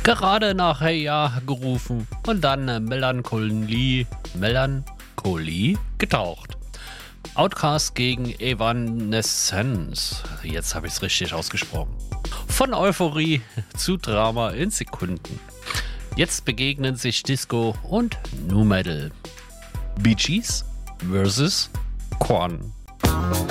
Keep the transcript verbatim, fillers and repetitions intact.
Gerade nach Hey Ja gerufen und dann äh, Melancholie, Melancholie getaucht. Outcast gegen Evanescence. Jetzt habe ich es richtig ausgesprochen. Von Euphorie zu Drama in Sekunden. Jetzt begegnen sich Disco und Nu Metal. Bee Gees versus Korn.